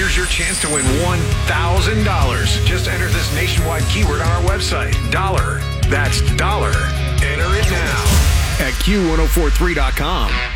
Here's your chance to win $1,000. Just enter this nationwide keyword on our website. Dollar. That's dollar. Enter it now at Q1043.com.